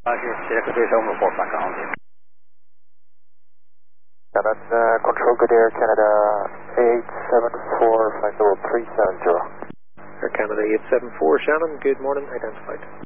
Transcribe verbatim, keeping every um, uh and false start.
Roger, Sierra Good Air, home report back on you. Canon uh, Control Good Air, Canada eight seven four, flight level three seven zero. Air Canada eight seven four, Shannon, good morning, identified.